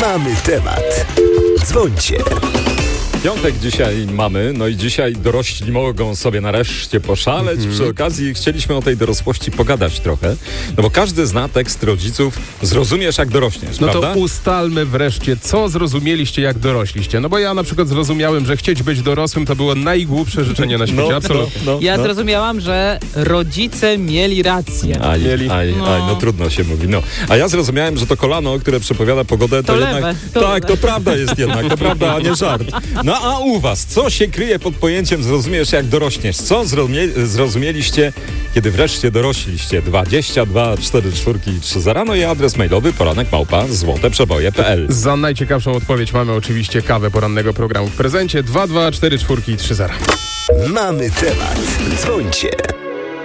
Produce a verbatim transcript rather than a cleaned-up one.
Mamy temat. Dzwońcie. Piątek dzisiaj mamy, no i dzisiaj dorośli mogą sobie nareszcie poszaleć. Mm-hmm. Przy okazji chcieliśmy o tej dorosłości pogadać trochę, no bo każdy zna tekst rodziców "Zrozumiesz, jak dorośniesz", No prawda? to ustalmy wreszcie, co zrozumieliście, jak dorośliście. No bo ja na przykład zrozumiałem, że chcieć być dorosłym to było najgłupsze życzenie na świecie, No, absolutnie. no, no, Ja no. zrozumiałam, że rodzice mieli rację. Aj, Mieli. aj, No. aj, no trudno się mówi. No. A ja zrozumiałem, że to kolano, które przepowiada pogodę, to, To jednak... lewe, to tak, lewe. to prawda jest jednak, to prawda, a nie żart. No a u was, co się kryje pod pojęciem "zrozumiesz, jak dorośniesz"? Co zrozumie- zrozumieliście, kiedy wreszcie dorośliście? dwadzieścia dwa cztery cztery trzy zero, no i adres mailowy poranek małpa złoteprzeboje kropka p l. Za najciekawszą odpowiedź mamy oczywiście kawę porannego programu w prezencie dwa dwa cztery cztery trzy zero. Mamy temat. Dzwońcie.